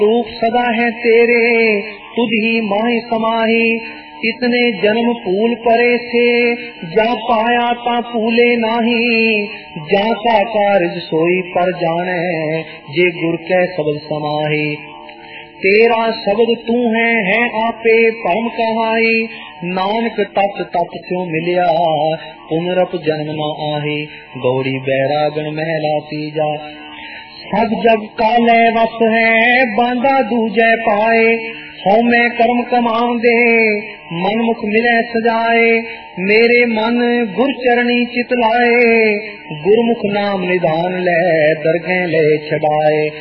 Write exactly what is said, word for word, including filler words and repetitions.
रूप सदा है तेरे तुझी माही समाही। इतने जन्म फूल परे से जा पाया ता फूले नाही। जा का कारज सोई पर जाने जे गुर कै शब्द समाही। तेरा शब्द तू है है आपे परम कहाई। नानक तत तत क्यों मिलिया पुनरप जन्म न आही। गौड़ी बैरागन महला तीजा सब जग काले वस है बांधा दूजे पाए। हो मैं कर्म कमाऊं दे मन मुख मिले सजाए। मेरे मन गुर चरणी चित लाए। गुरमुख नाम निधान ले दरगह ले छड़ाए।